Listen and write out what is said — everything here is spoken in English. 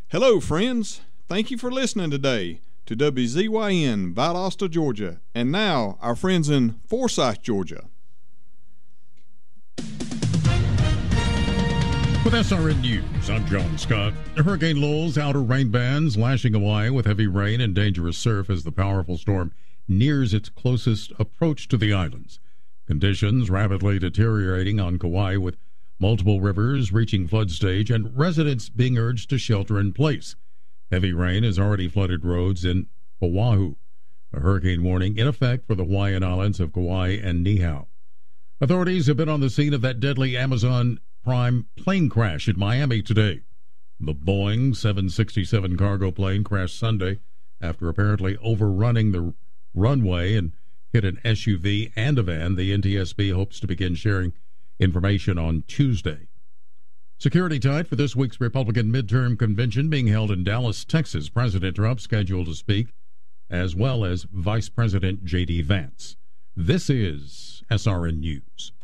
Hello, friends. Thank you for listening today to WZYN Valdosta, Georgia, and now our friends in Forsyth, Georgia. With SRN News, I'm John Scott. Hurricane Lowell's outer rain bands lashing Hawaii with heavy rain and dangerous surf as the powerful storm nears its closest approach to the islands. Conditions rapidly deteriorating on Kauai with multiple rivers reaching flood stage and residents being urged to shelter in place. Heavy rain has already flooded roads in Oahu. A hurricane warning in effect for the Hawaiian islands of Kauai and Niihau. Authorities have been on the scene of that deadly Amazon Prime plane crash in Miami today. The Boeing 767 cargo plane crashed Sunday after apparently overrunning the runway and hit an SUV and a van. The NTSB hopes to begin sharing information on Tuesday. Security tight for this week's Republican midterm convention being held in Dallas, Texas. President Trump scheduled to speak, as well as Vice President J.D. Vance. This is SRN News.